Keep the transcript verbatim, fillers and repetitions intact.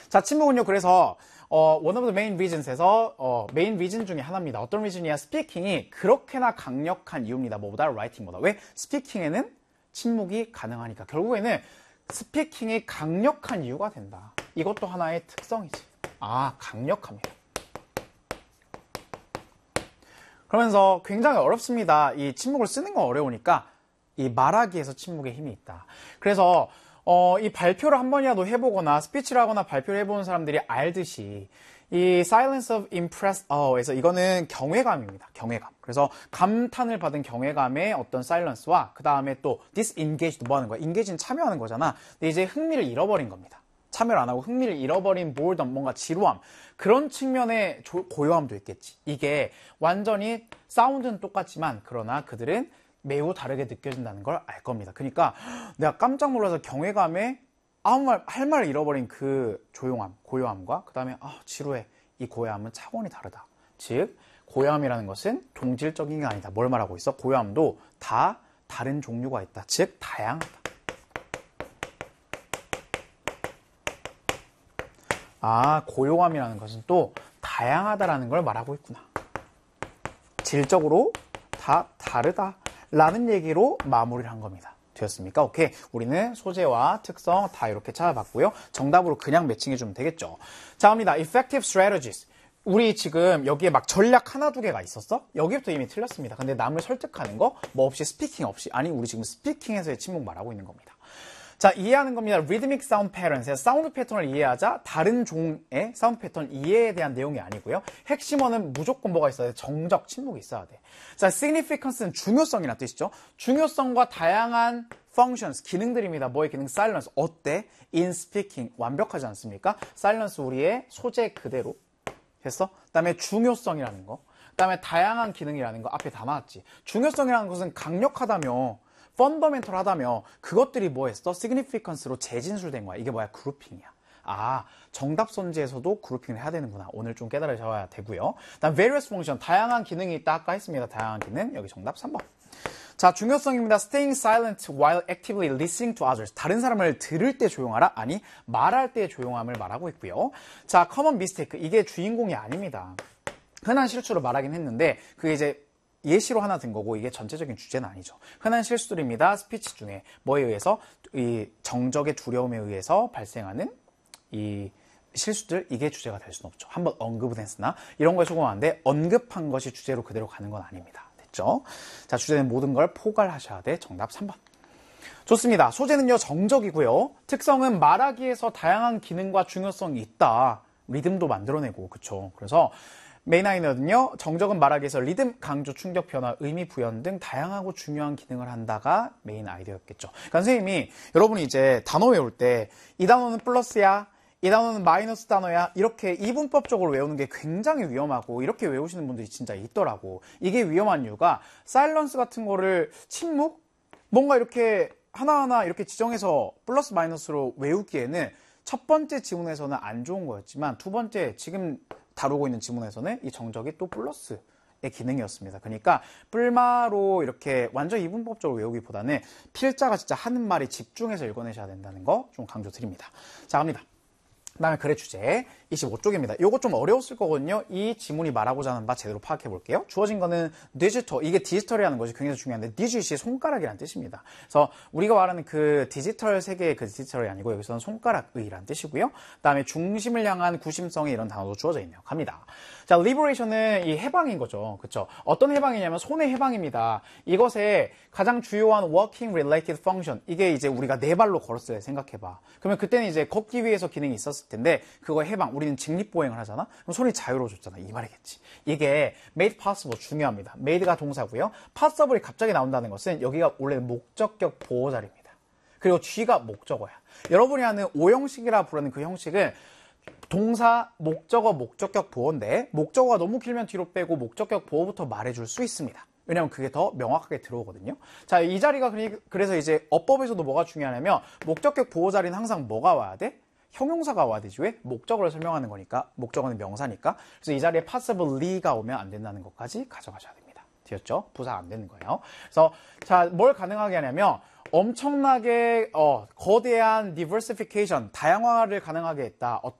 자, 침묵은요. 그래서 어, one of the main reasons에서 어, main reason 중에 하나입니다. 어떤 reason이야? 스피킹이 그렇게나 강력한 이유입니다. 뭐보다? writing보다. 왜? 스피킹에는 침묵이 가능하니까. 결국에는 스피킹이 강력한 이유가 된다. 이것도 하나의 특성이지. 아, 강력합니다. 그러면서 굉장히 어렵습니다. 이 침묵을 쓰는 건 어려우니까 이 말하기에서 침묵의 힘이 있다. 그래서 어, 이 발표를 한 번이라도 해보거나 스피치를 하거나 발표를 해보는 사람들이 알듯이 이 silence of impressed awe에서 이거는 경외감입니다. 경외감. 그래서 감탄을 받은 경외감의 어떤 silence와 그 다음에 또 disengaged 뭐 하는 거야? engage는 참여하는 거잖아. 근데 이제 흥미를 잃어버린 겁니다. 참여를 안 하고 흥미를 잃어버린 boredom, 뭔가 지루함. 그런 측면의 조, 고요함도 있겠지. 이게 완전히 사운드는 똑같지만 그러나 그들은 매우 다르게 느껴진다는 걸 알 겁니다. 그러니까 내가 깜짝 놀라서 경외감에 아무 말, 할 말을 잃어버린 그 조용함, 고요함과 그 다음에 아, 지루해. 이 고요함은 차원이 다르다. 즉, 고요함이라는 것은 동질적인 게 아니다. 뭘 말하고 있어? 고요함도 다 다른 종류가 있다. 즉, 다양하다. 아, 고요함이라는 것은 또 다양하다라는 걸 말하고 있구나. 질적으로 다 다르다. 라는 얘기로 마무리를 한 겁니다. 되었습니까? 오케이. 우리는 소재와 특성 다 이렇게 찾아봤고요. 정답으로 그냥 매칭해주면 되겠죠. 자, 갑니다. Effective strategies. 우리 지금 여기에 막 전략 하나 두 개가 있었어? 여기부터 이미 틀렸습니다. 근데 남을 설득하는 거 뭐 없이 스피킹 없이. 아니, 우리 지금 스피킹에서의 침묵 말하고 있는 겁니다. 자, 이해하는 겁니다. Rhythmic sound patterns. 사운드 패턴을 이해하자. 다른 종의 사운드 패턴 이해에 대한 내용이 아니고요. 핵심어는 무조건 뭐가 있어야 돼? 정적, 침묵이 있어야 돼. 자, significance는 중요성이라는 뜻이죠. 중요성과 다양한 functions, 기능들입니다. 뭐의 기능? silence. 어때? in speaking. 완벽하지 않습니까? silence 우리의 소재 그대로. 했어? 그 다음에 중요성이라는 거. 그 다음에 다양한 기능이라는 거 앞에 다 나왔지. 중요성이라는 것은 강력하다며. 펀더멘털하다며 그것들이 뭐했어? significance로 재진술된 거야. 이게 뭐야? 그룹핑이야. 아, 정답 선지에서도 그룹핑을 해야 되는구나. 오늘 좀 깨달으셔야 되고요. 다음 various function, 다양한 기능이 있다. 아까 했습니다. 다양한 기능. 여기 정답 삼 번. 자, 중요성입니다. staying silent while actively listening to others. 다른 사람을 들을 때 조용하라? 아니, 말할 때 조용함을 말하고 있고요. 자, common mistake. 이게 주인공이 아닙니다. 흔한 실수로 말하긴 했는데 그게 이제 예시로 하나 든 거고 이게 전체적인 주제는 아니죠. 흔한 실수들입니다. 스피치 중에 뭐에 의해서 이 정적의 두려움에 의해서 발생하는 이 실수들 이게 주제가 될 수는 없죠. 한번 언급은 했으나 이런 거에 속응하는데 언급한 것이 주제로 그대로 가는 건 아닙니다. 됐죠? 자, 주제는 모든 걸 포괄하셔야 돼. 정답 삼 번. 좋습니다. 소재는요 정적이고요. 특성은 말하기에서 다양한 기능과 중요성이 있다. 리듬도 만들어내고 그쵸. 그래서 메인 아이디어는요, 정적은 말하기에서 리듬, 강조, 충격, 변화, 의미 부연 등 다양하고 중요한 기능을 한다가 메인 아이디어였겠죠. 그러니까 선생님이 여러분이 이제 단어 외울 때 이 단어는 플러스야, 이 단어는 마이너스 단어야 이렇게 이분법적으로 외우는 게 굉장히 위험하고 이렇게 외우시는 분들이 진짜 있더라고. 이게 위험한 이유가 사일런스 같은 거를 침묵? 뭔가 이렇게 하나하나 이렇게 지정해서 플러스 마이너스로 외우기에는 첫 번째 지문에서는 안 좋은 거였지만 두 번째 지금 다루고 있는 지문에서는 이 정적이 또 플러스의 기능이었습니다. 그러니까 뿔마로 이렇게 완전 이분법적으로 외우기보다는 필자가 진짜 하는 말에 집중해서 읽어내셔야 된다는 거 좀 강조드립니다. 자, 갑니다. 그 다음에 글의 주제 이십오 쪽입니다. 이거 좀 어려웠을 거거든요. 이 지문이 말하고자 하는 바 제대로 파악해 볼게요. 주어진 거는 디지털, 이게 디지털이라는 것이 굉장히 중요한데 디짓이 손가락이라는 뜻입니다. 그래서 우리가 말하는 그 디지털 세계의 그 디지털이 아니고 여기서는 손가락의라는 뜻이고요. 그 다음에 중심을 향한 구심성이 이런 단어도 주어져 있네요. 갑니다. 자, liberation은 이 해방인 거죠. 그쵸? 어떤 해방이냐면 손의 해방입니다. 이것의 가장 주요한 working related function, 이게 이제 우리가 네 발로 걸었을 때 생각해봐. 그러면 그때는 이제 걷기 위해서 기능이 있었을 텐데 그거 해방, 우리는 직립보행을 하잖아? 그럼 손이 자유로워졌잖아. 이 말이겠지. 이게 made possible 중요합니다. made가 동사고요. possible이 갑자기 나온다는 것은 여기가 원래 목적격 보호자리입니다. 그리고 G가 목적어야. 여러분이 하는 오형식이라 부르는 그 형식은 동사, 목적어, 목적격 보호인데 목적어가 너무 길면 뒤로 빼고 목적격 보호부터 말해줄 수 있습니다. 왜냐면 그게 더 명확하게 들어오거든요. 자, 이 자리가 그래서 이제 어법에서도 뭐가 중요하냐면 목적격 보호 자리는 항상 뭐가 와야 돼? 형용사가 와야 되지. 왜? 목적어를 설명하는 거니까. 목적어는 명사니까. 그래서 이 자리에 possibly가 오면 안 된다는 것까지 가져가셔야 됩니다. 되었죠? 부사 안 되는 거예요. 그래서 자, 뭘 가능하게 하냐면 엄청나게 어, 거대한 diversification, 다양화를 가능하게 했다. 어,